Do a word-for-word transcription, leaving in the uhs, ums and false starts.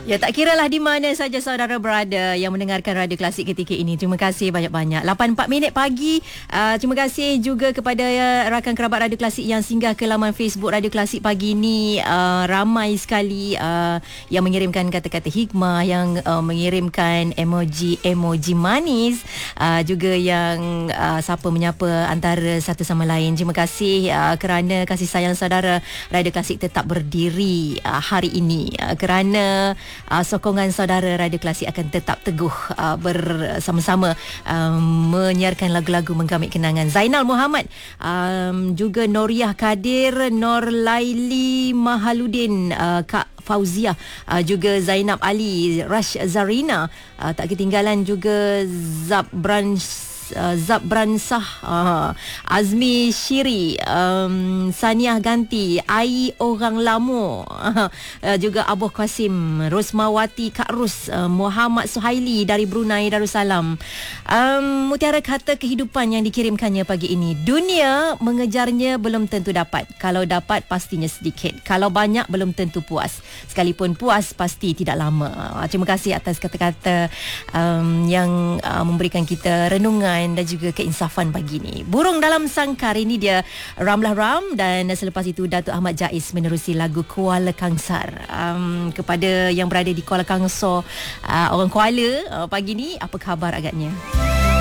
Ya, tak kiralah di mana saja saudara berada yang mendengarkan Radio Klasik ketika ini. Terima kasih banyak-banyak. lapan empat minit pagi. Uh, terima kasih juga kepada uh, rakan kerabat Radio Klasik yang singgah ke laman Facebook Radio Klasik pagi ini. Uh, ramai sekali uh, yang mengirimkan kata-kata hikmah, yang uh, mengirimkan emoji-emoji manis, uh, juga yang uh, sapa menyapa antara satu sama lain. Terima kasih uh, kerana kasih sayang saudara. Radio Klasik tetap berdiri uh, hari ini uh, kerana Uh, sokongan saudara. Radio Klasik akan tetap teguh uh, bersama-sama um, menyiarkan lagu-lagu menggamit kenangan. Zainal Muhammad, um, juga Noriah Kadir, Nor Laili Mahaludin, uh, Kak Fauzia, uh, juga Zainab Ali, Rash Zarina, uh, tak ketinggalan juga Zabran Uh, Zabran Sah, uh, Azmi Shiri, um, Saniah Ganti, Ai Orang Lamo, uh, uh, juga Abu Qasim, Rosmawati Kak Rus, uh, Muhammad Suhaili dari Brunei Darussalam. um, Mutiara kata kehidupan yang dikirimkannya pagi ini. Dunia mengejarnya belum tentu dapat. Kalau dapat pastinya sedikit. Kalau banyak belum tentu puas. Sekalipun puas pasti tidak lama. uh, Terima kasih atas kata-kata um, yang uh, memberikan kita renungan dan juga keinsafan pagi ni. Burung dalam sangkar ini dia Ramlah Ram, dan selepas itu Datuk Ahmad Jais menerusi lagu Kuala Kangsar. Um, kepada yang berada di Kuala Kangsar, uh, orang Kuala, uh, pagi ni apa khabar agaknya?